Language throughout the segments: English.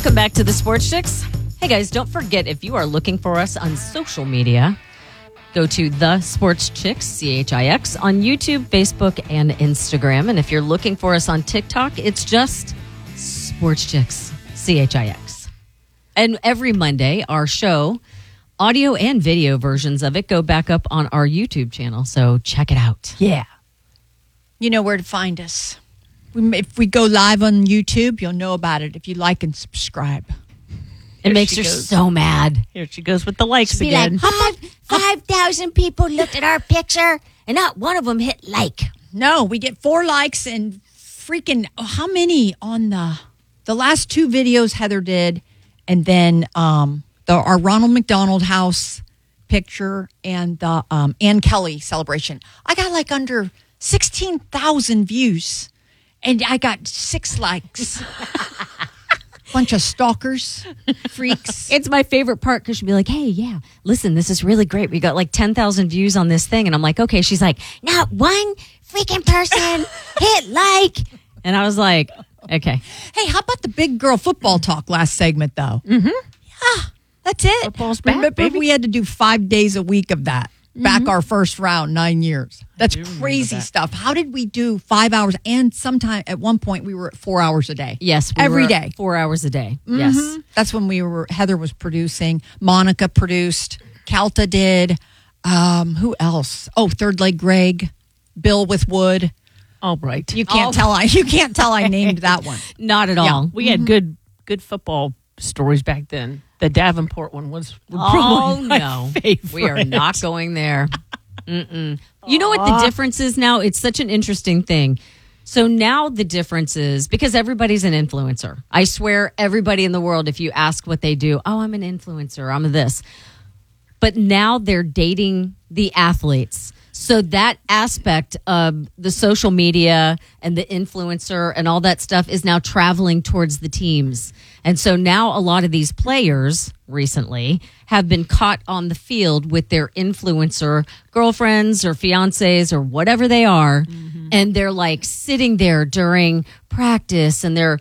Welcome back to the Sports Chicks. Hey guys, don't forget, if you are looking for us on social media, go to The Sports Chicks, CHIX, on YouTube, Facebook, and Instagram. And if you're looking for us on TikTok, it's just Sports Chicks, CHIX. And every Monday, our show, audio and video versions of it, go back up on our YouTube channel. So check it out. Yeah. You know where to find us. If we go live on YouTube, you'll know about it if you like and subscribe. It makes her so mad. Here she goes with the likes Be again. like, 5,000 people looked at our picture, and not one of them hit like. No, we get 4 likes and freaking, how many on the last 2 videos Heather did, and then our Ronald McDonald House picture and the Ann Kelly celebration. I got like under 16,000 views, and I got 6 likes. Bunch of stalkers, freaks. It's my favorite part because she'll be like, hey, yeah, listen, this is really great. We got like 10,000 views on this thing. And I'm like, okay. She's like, not one freaking person hit like. And I was like, okay. Hey, how about the big girl football talk last segment, though? Mm-hmm. Yeah, that's it. Football's back, Remember, baby. we had to do 5 days a week of that. Back our first round, 9 years. That's crazy stuff. How did we do 5 hours? And sometime at one point we were at 4 hours a day. Yes. Every day. 4 hours a day. Yes. That's when Heather was producing. Monica produced. Calta did. Who else? Oh, Third Leg Greg. Bill with Wood. All right. You can't tell I named that one. Not at all. We had good football stories back then. The Davenport one was Oh, probably my no. favorite. We are not going there. Mm-mm. You know what the difference is now? It's such an interesting thing. So now the difference is, because everybody's an influencer. I swear everybody in the world, if you ask what they do, oh, I'm an influencer, I'm this. But now they're dating the athletes. So that aspect of the social media and the influencer and all that stuff is now traveling towards the teams. And so now a lot of these players recently have been caught on the field with their influencer girlfriends or fiancés or whatever they are. Mm-hmm. And they're like sitting there during practice and they're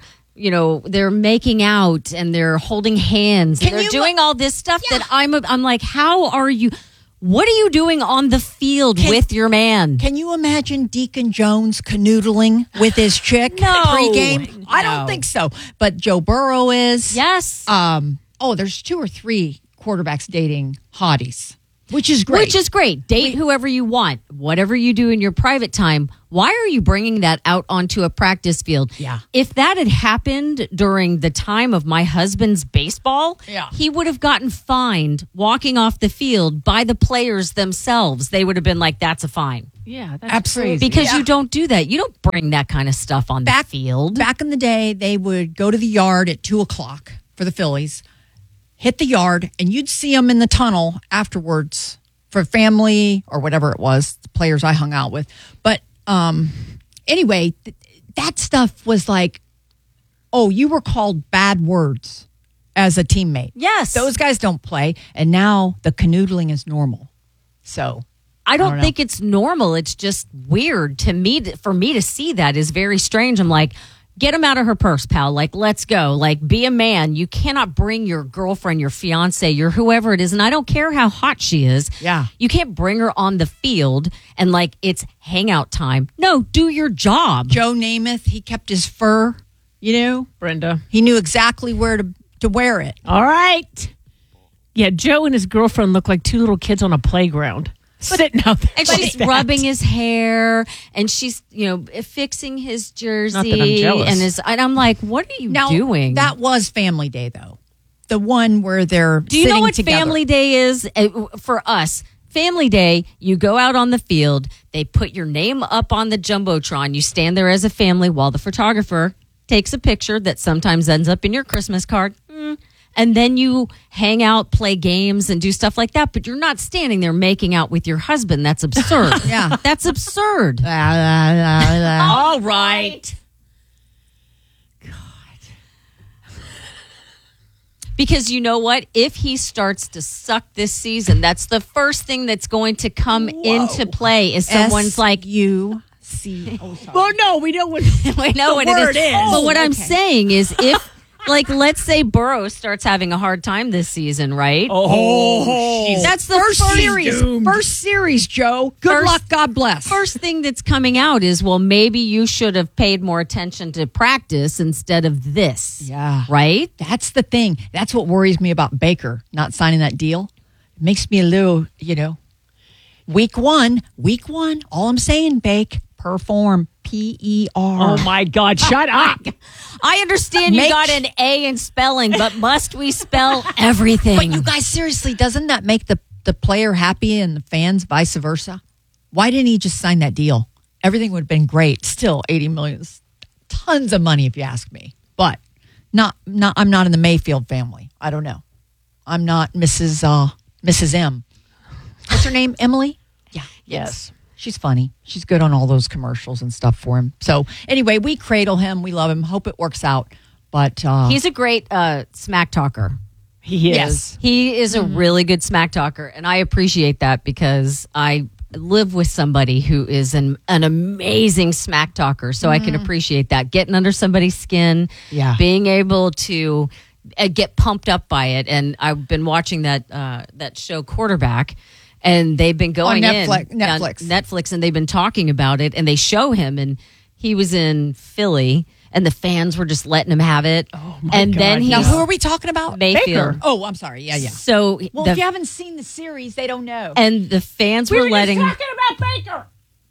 making out and they're holding hands and they're doing all this stuff that I'm like, how are you? What are you doing on the field with your man? Can you imagine Deacon Jones canoodling with his chick pregame? No. I don't think so. But Joe Burrow is. Yes. There's 2 or 3 quarterbacks dating hotties, which is great. Date whoever you want. Whatever you do in your private time, why are you bringing that out onto a practice field? Yeah. If that had happened during the time of my husband's baseball, he would have gotten fined walking off the field by the players themselves. They would have been like, that's a fine. Yeah, that's absolutely crazy. Because you don't do that. You don't bring that kind of stuff on the field. Back in the day, they would go to the yard at 2:00 for the Phillies, hit the yard, and you'd see them in the tunnel afterwards for family or whatever it was, the players I hung out with. But anyway, that stuff was like, you were called bad words as a teammate. Yes. Those guys don't play. And now the canoodling is normal. So I don't think it's normal. It's just weird to me. For me to see that is very strange. I'm like, get him out of her purse, pal. Like, let's go. Like, be a man. You cannot bring your girlfriend, your fiance, your whoever it is. And I don't care how hot she is. Yeah. You can't bring her on the field and like it's hangout time. No, do your job. Joe Namath, he kept his fur, Brenda. He knew exactly where to wear it. All right. Yeah, Joe and his girlfriend look like 2 little kids on a playground. And she's rubbing his hair, and she's fixing his jersey. Not that I'm jealous. And I'm like, what are you doing? That was Family Day, though. The one where they're Do you know what together. Family Day is for us? Family Day, you go out on the field. They put your name up on the jumbotron. You stand there as a family while the photographer takes a picture that sometimes ends up in your Christmas card. And then you hang out, play games, and do stuff like that. But you're not standing there making out with your husband. That's absurd. Yeah. That's absurd. All right. Because you know what? If he starts to suck this season, that's the first thing that's going to come into play is someone's like, S-U-C. Well, no, we know what I know what it is. But what I'm saying is Like, let's say Burrow starts having a hard time this season, right? That's the first series. First series, Joe. Good luck. God bless. First thing that's coming out is, well, maybe you should have paid more attention to practice instead of this. Yeah. Right? That's the thing. That's what worries me about Baker not signing that deal. It makes me a little, week one, all I'm saying, Bake, perform, PER. Oh, my God. Shut up. I understand you got an A in spelling, but must we spell everything? But you guys, seriously, doesn't that make the player happy and the fans vice versa? Why didn't he just sign that deal? Everything would have been great. Still, $80 million is tons of money if you ask me. But I'm not in the Mayfield family. I don't know. I'm not Mrs. M. What's her name? Emily? Yeah. Yes. She's funny. She's good on all those commercials and stuff for him. So anyway, we cradle him. We love him. Hope it works out. But he's a great smack talker. He is. Yes. He is a really good smack talker, and I appreciate that because I live with somebody who is an amazing smack talker, so I can appreciate that. Getting under somebody's skin, being able to get pumped up by it. And I've been watching that show Quarterback, and they've been going on Netflix, and they've been talking about it, and they show him, and he was in Philly, and the fans were just letting him have it. Oh my and God, then now, who are we talking about? Mayfield. Baker. Oh, I'm sorry. Yeah. So Well, if you haven't seen the series, they don't know. and the fans were letting. Just talking about Baker.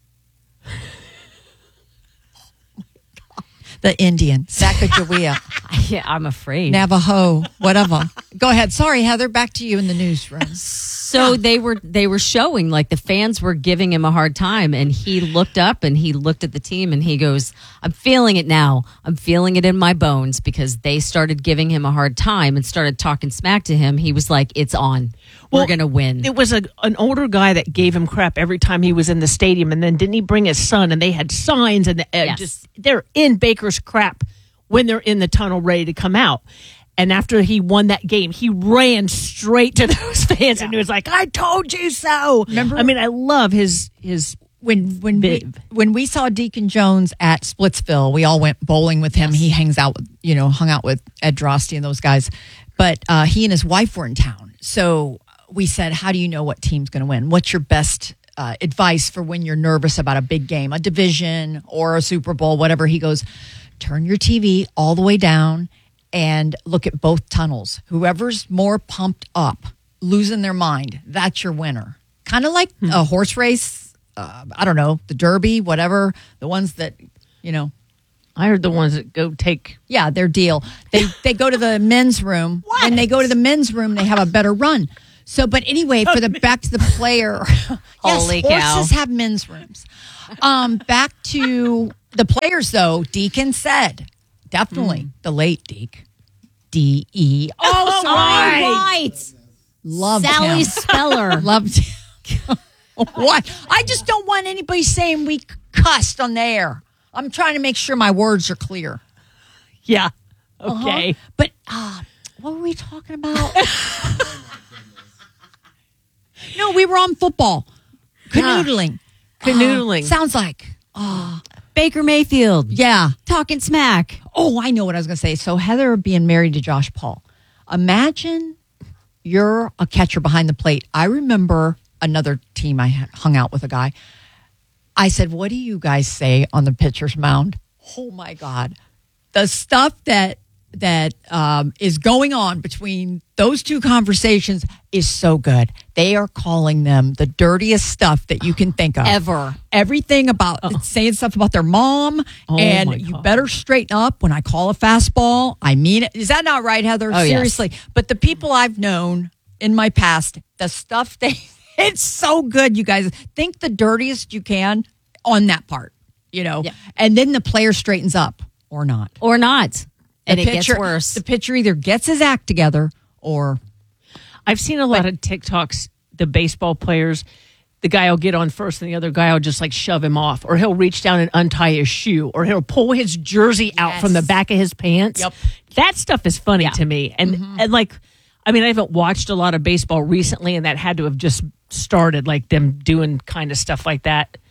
The Indian, Sacagawea, Yeah, I'm afraid. Navajo, whatever. Go ahead. Sorry, Heather. Back to you in the newsroom. So they were showing, like, the fans were giving him a hard time, and he looked up and he looked at the team and he goes, I'm feeling it now. I'm feeling it in my bones, because they started giving him a hard time and started talking smack to him. He was like, it's on. We're going to win. It was an older guy that gave him crap every time he was in the stadium. And then didn't he bring his son, and they had signs, and they're in Baker's crap when they're in the tunnel ready to come out. And after he won that game, he ran straight to those fans and he was like, I told you so. Remember? I mean, I love his When we saw Deacon Jones at Splitsville, we all went bowling with him. He hung out with Ed Drosty and those guys. But he and his wife were in town. So we said, how do you know what team's going to win? What's your best advice for when you're nervous about a big game, a division or a Super Bowl, whatever? He goes, turn your TV all the way down and look at both tunnels. Whoever's more pumped up, losing their mind, that's your winner. Kind of like a horse race. I don't know, the Derby, whatever. The ones that, I heard the ones that go take. yeah, their deal. They go to the men's room. When they go to the men's room, they have a better run. So, but anyway, back to the player. Holy yes, cow. horses have men's rooms. Back to the players, though. Deacon said, definitely the late Deke, D-E. Oh, right. loved Sally him. Speller. Loved him. What? I just don't want anybody saying we cussed on the air. I'm trying to make sure my words are clear. Yeah. Okay. But what were we talking about? No, we were on football. Canoodling. Canoodling. Sounds like. Baker Mayfield. Yeah. Talking smack. Oh, I know what I was going to say. So Heather being married to Josh Paul. Imagine you're a catcher behind the plate. I remember another team I hung out with a guy. I said, what do you guys say on the pitcher's mound? Oh, my God. The stuff that is going on between those two conversations is so good. They are calling them the dirtiest stuff that you can think of. Ever. Everything about saying stuff about their mom. Oh, and my you God. better straighten up when I call a fastball. I mean it. Is that not right, Heather? Oh, yes. Seriously. But the people I've known in my past, the stuff it's so good, you guys. Think the dirtiest you can on that part, Yeah. and then the player straightens up or not. Or not. And it gets pitcher- worse. The pitcher either gets his act together or I've seen a lot of TikToks, the baseball players, the guy will get on first and the other guy will just like shove him off, or he'll reach down and untie his shoe, or he'll pull his jersey out from the back of his pants. Yep. That stuff is funny to me. And like, I mean, I haven't watched a lot of baseball recently, and that had to have just started, like them doing kind of stuff like that.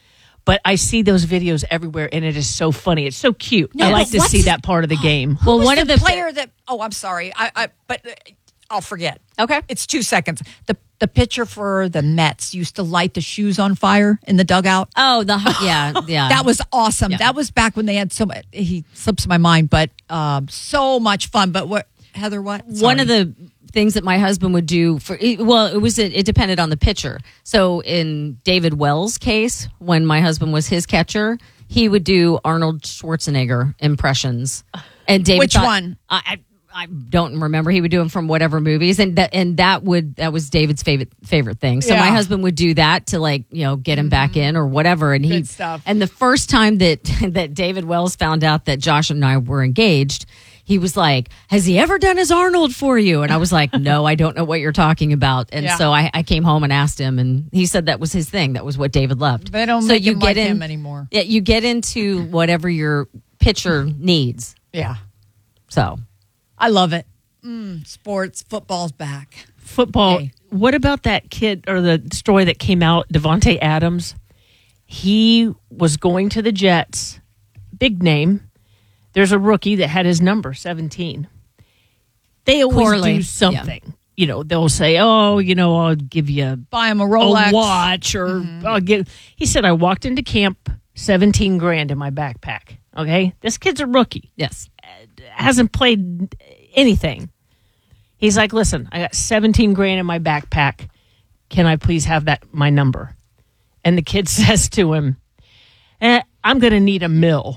But I see those videos everywhere, and it is so funny. It's so cute. No, I like but to what's see his- that part of the game. Well, one of the player that. Oh, I'm sorry. But I'll forget. Okay. It's 2 seconds. The pitcher for the Mets used to light the shoes on fire in the dugout. Oh, yeah. That was awesome. Yeah. That was back when they had so much. He slips my mind, but so much fun. But what, Heather? What? One of the things that my husband would do it depended on the pitcher. So in David Wells' case, when my husband was his catcher, he would do Arnold Schwarzenegger impressions. And David Which one? I don't remember. He would do them from whatever movies, and that was David's favorite thing. So my Yeah. husband would do that to get him back in or whatever. And Good stuff. And the first time that David Wells found out that Josh and I were engaged, he was like, "Has he ever done his Arnold for you?" And I was like, "No, I don't know what you're talking about." And Yeah. so I came home and asked him, and he said that was his thing. That was what David loved. They don't make him like him anymore. Yeah, you get into whatever your pitcher needs. Yeah, So I love it. Sports, football's back. Football. Hey. What about that kid or the story that came out, Devontae Adams? He was going to the Jets, big name. There's a rookie that had his number, 17. They always Corley, do something. You know, they'll say, "Oh, I'll give you Buy him a Rolex. a watch," or I'll give. He said, "I walked into camp, 17 grand in my backpack." Okay, this kid's a rookie, yes, hasn't played anything. He's like, "Listen, I got 17 grand in my backpack. Can I please have my number?" And the kid says to him, "I'm going to need $1 million."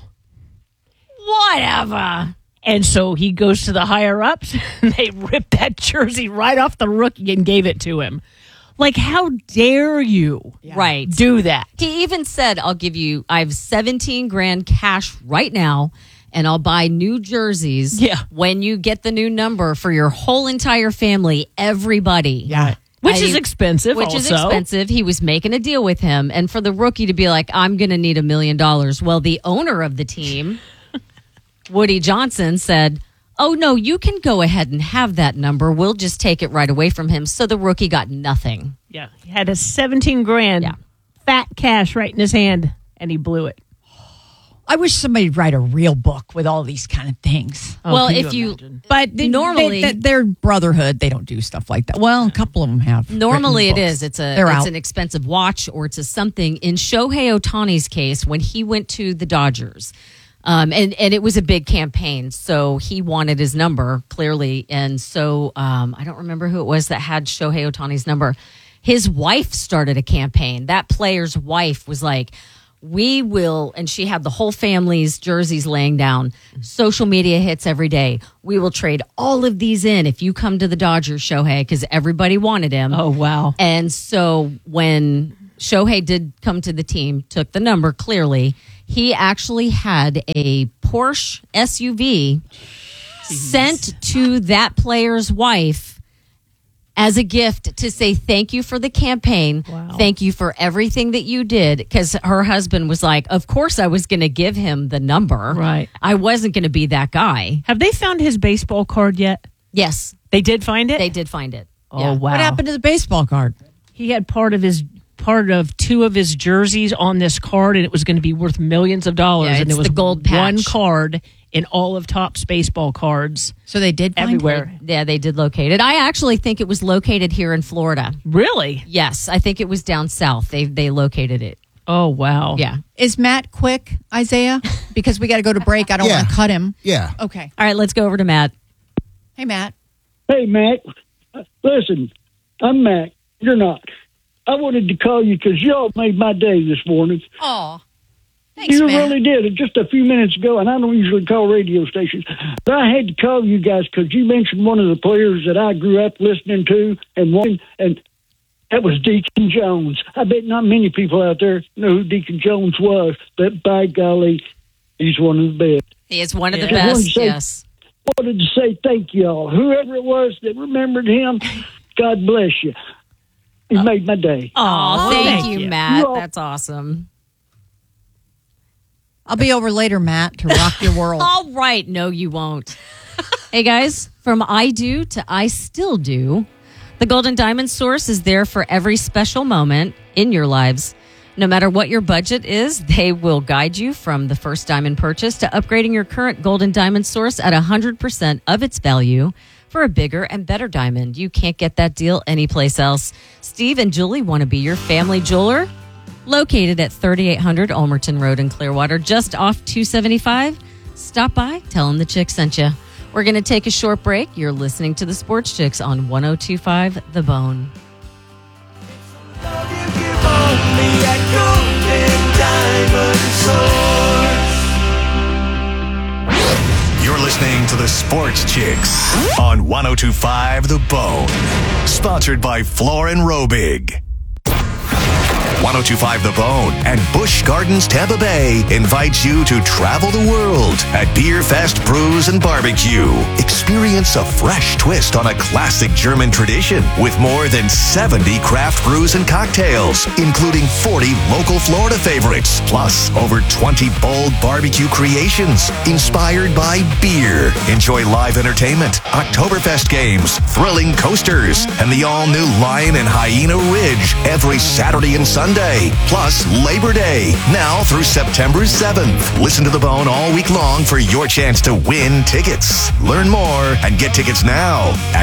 Whatever. And so he goes to the higher ups and they ripped that jersey right off the rookie and gave it to him. Like, how dare you right. do that? He even said, I have 17 grand cash right now, and I'll buy new jerseys when you get the new number for your whole entire family, everybody. Yeah. Which is expensive. Which is also. expensive. He was making a deal with him. And for the rookie to be like, I'm going to need $1 million. Well, the owner of the team, Woody Johnson, said, "Oh, no, you can go ahead and have that number. We'll just take it right away from him." So the rookie got nothing. Yeah. He had a 17 grand fat cash right in his hand, and he blew it. I wish somebody'd write a real book with all these kind of things. Oh, Well, can if you- imagine? But Normally- their brotherhood, they don't do stuff like that. Well, a couple of them have. Normally it written is. books. It's They're out. an expensive watch or it's a something. In Shohei Ohtani's case, when he went to the Dodgers, and it was a big campaign, so he wanted his number clearly, and so I don't remember who it was that had Shohei Ohtani's number. His wife started a campaign. That player's wife was like, "We will," and she had the whole family's jerseys laying down. Social media hits every day. "We will trade all of these in if you come to the Dodgers, Shohei," because everybody wanted him. Oh, wow. And so when Shohei did come to the team, took the number clearly, he actually had a Porsche SUV sent to that player's wife as a gift to say thank you for the campaign. Wow. Thank you for everything that you did. Because her husband was like, of course I was going to give him the number. Right. I wasn't going to be that guy. Have they found his baseball card yet? Yes, They did find it? they did find it. Oh, Yeah. wow. What happened to the baseball card? He had part of 2 of his jerseys on this card, and it was going to be worth millions of dollars. Yeah, and it's there was the gold one patch. card in all of Topps baseball cards So they did find everywhere. Yeah, they did locate it. I actually think it was located here in Florida. Really? Yes, I think it was down south. They located it. Oh, wow. Yeah. Is Matt quick, Isaiah? Because we got to go to break. I don't Yeah. want to cut him. Yeah. Okay. All right, let's go over to Matt. Hey, Matt. Hey, Mac. Listen, I'm Mac. You're not. I wanted to call you because y'all made my day this morning. Oh, thanks, You Matt. really did. Just a few minutes ago, and I don't usually call radio stations, but I had to call you guys because you mentioned one of the players that I grew up listening to and watching, and that was Deacon Jones. I bet not many people out there know who Deacon Jones was, but by golly, he's one of the best. He is one of the Yeah. Just wanted best. to say- Yes. Wanted to say thank y'all. Whoever it was that remembered him, God bless you. He made my day. Oh, thank thank you, you. Matt. You're That's awesome. I'll be over later, Matt, to rock your world. All right. No, you won't. Hey, guys, from I do to I still do, the Golden Diamond Source is there for every special moment in your lives. No matter what your budget is, they will guide you from the first diamond purchase to upgrading your current golden diamond source at 100% of its value for a bigger and better diamond. You can't get that deal anyplace else. Steve and Julie want to be your family jeweler. Located at 3800 Ulmerton Road in Clearwater, just off 275. Stop by, tell them the Chick sent you. We're going to take a short break. You're listening to the Sports Chicks on 102.5 The Bone. You're listening to the Sports Chicks on 102.5 The Bone. Sponsored by Floor and Robig. 102.5 The Bone and Busch Gardens Tampa Bay invites you to travel the world at Beer Fest Brews and Barbecue. Experience a fresh twist on a classic German tradition with more than 70 craft brews and cocktails, including 40 local Florida favorites, plus over 20 bold barbecue creations inspired by beer. Enjoy live entertainment, Oktoberfest games, thrilling coasters, and the all-new Lion and Hyena Ridge every Saturday and Sunday, plus Labor Day, now through September 7th. Listen to The Bone all week long for your chance to win tickets. Learn more and get tickets now at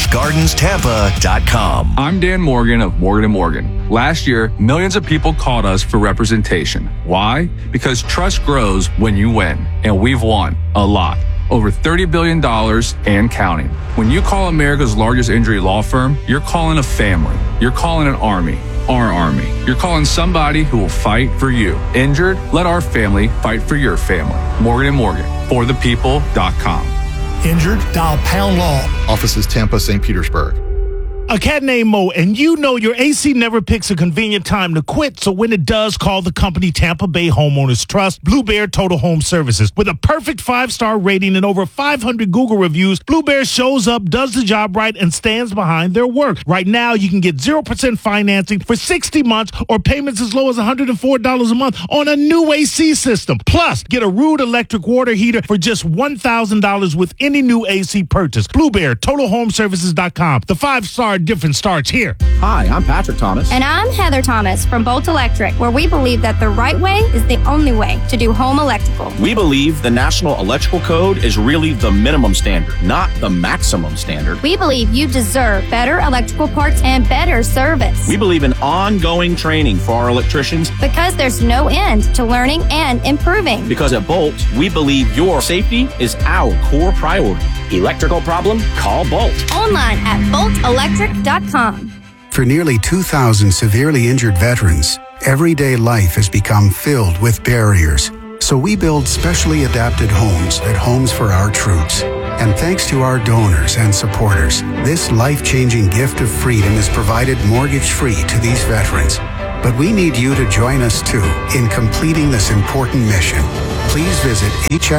buschgardenstampa.com. I'm Dan Morgan of Morgan & Morgan. Last year, millions of people called us for representation. Why? Because trust grows when you win, and we've won a lot. Over $30 billion and counting. When you call America's largest injury law firm, you're calling a family. You're calling an army. Our army. You're calling somebody who will fight for you. Injured? Let our family fight for your family. Morgan & Morgan. ForThePeople.com. Injured? Dial Pound Law. Offices Tampa, St. Petersburg. A cat named Mo, and you know your AC never picks a convenient time to quit, so when it does, call the company Tampa Bay Homeowners Trust, Blue Bear Total Home Services. With a perfect 5-star rating and over 500 Google reviews, Blue Bear shows up, does the job right, and stands behind their work. Right now, you can get 0% financing for 60 months or payments as low as $104 a month on a new AC system. Plus, get a Rude electric water heater for just $1,000 with any new AC purchase. Blue Bear, TotalHomeservices.com. The 5-star difference starts here. Hi, I'm Patrick Thomas. And I'm Heather Thomas from Bolt Electric, where we believe that the right way is the only way to do home electrical. We believe the National Electrical Code is really the minimum standard, not the maximum standard. We believe you deserve better electrical parts and better service. We believe in ongoing training for our electricians because there's no end to learning and improving. Because at Bolt, we believe your safety is our core priority. Electrical problem? Call Bolt. Online at boltelectric.com. For nearly 2,000 severely injured veterans, everyday life has become filled with barriers. So we build specially adapted homes at Homes for Our Troops. And thanks to our donors and supporters, this life-changing gift of freedom is provided mortgage-free to these veterans. But we need you to join us too in completing this important mission. Please visit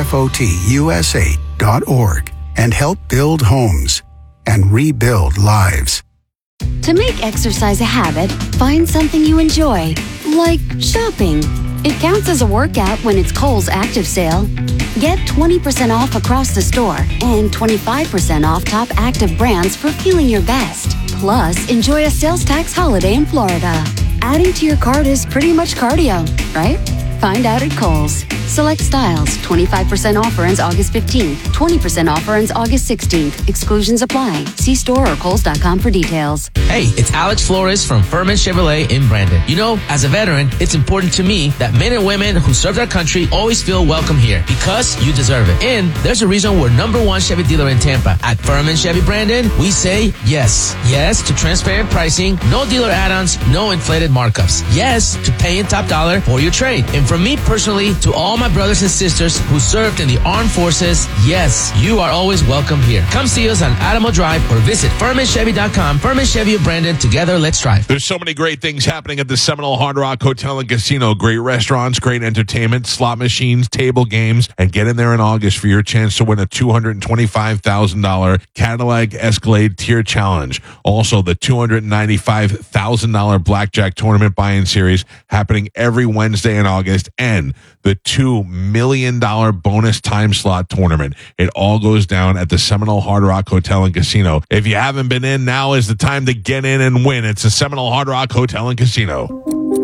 hfotusa.org and help build homes and rebuild lives. To make exercise a habit, find something you enjoy, like shopping. It counts as a workout when it's Kohl's Active Sale. Get 20% off across the store and 25% off top active brands for feeling your best. Plus, enjoy a sales tax holiday in Florida. Adding to your cart is pretty much cardio, right? Find out at Kohl's. Select styles. 25% offer ends August 15th. 20% offer ends August 16th. Exclusions apply. See store or Kohls.com for details. Hey, it's Alex Flores from Furman Chevrolet in Brandon. You know, as a veteran, it's important to me that men and women who served our country always feel welcome here because you deserve it. And there's a reason we're #1 Chevy dealer in Tampa. At Furman Chevy Brandon, we say yes. Yes to transparent pricing, no dealer add-ons, no inflated markups. Yes to paying top dollar for your trade. And from me personally to all my brothers and sisters who served in the armed forces, yes, you are always welcome here. Come see us on Adamo Drive or visit FurmanChevy.com. Furman Chevy of Brandon. Together, let's drive. There's so many great things happening at the Seminole Hard Rock Hotel and Casino. Great restaurants, great entertainment, slot machines, table games, and get in there in August for your chance to win a $225,000 Cadillac Escalade Tier Challenge. Also, the $295,000 Blackjack Tournament buy-in series happening every Wednesday in August, and the $2 million bonus time slot tournament. It all goes down at the Seminole Hard Rock Hotel and Casino. If you haven't been in, now is the time to get in and win. It's the Seminole Hard Rock Hotel and Casino. For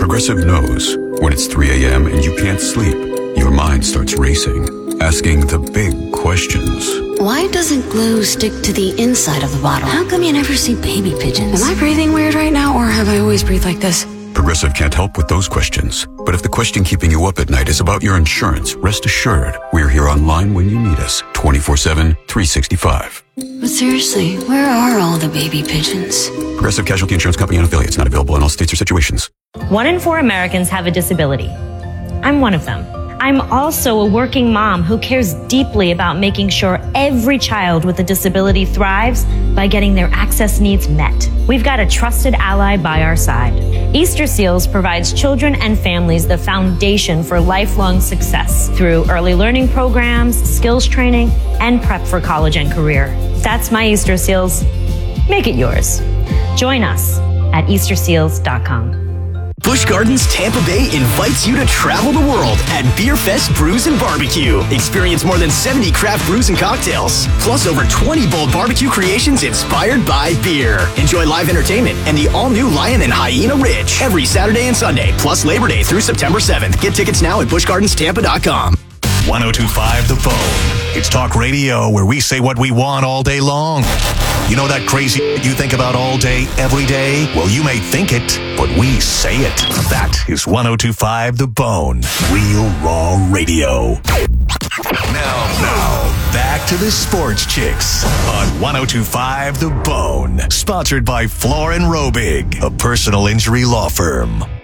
Progressive knows when it's 3 a.m. and you can't sleep, your mind starts racing, asking the big questions. Why doesn't glue stick to the inside of the bottle? How come you never see baby pigeons? Am I breathing weird right now, or have I always breathed like this? Progressive can't help with those questions. But if the question keeping you up at night is about your insurance, rest assured, we're here online when you need us, 24/7, 365. But seriously, where are all the baby pigeons? Progressive Casualty Insurance Company and affiliates, not available in all states or situations. 1 in 4 Americans have a disability. I'm one of them. I'm also a working mom who cares deeply about making sure every child with a disability thrives by getting their access needs met. We've got a trusted ally by our side. Easter Seals provides children and families the foundation for lifelong success through early learning programs, skills training, and prep for college and career. That's my Easter Seals. Make it yours. Join us at easterseals.com. Busch Gardens Tampa Bay invites you to travel the world at Beer Fest Brews and Barbecue. Experience more than 70 craft brews and cocktails, plus over 20 bold barbecue creations inspired by beer. Enjoy live entertainment and the all-new Lion and Hyena Ridge every Saturday and Sunday, plus Labor Day through September 7th. Get tickets now at buschgardenstampa.com. 102.5 The Bone. It's talk radio where we say what we want all day long. You know that crazy you think about all day, every day? Well, you may think it, but we say it. That is 102.5 The Bone. Real raw radio. Now, back to the Sports Chicks on 102.5 The Bone. Sponsored by Floor & Robig, a personal injury law firm.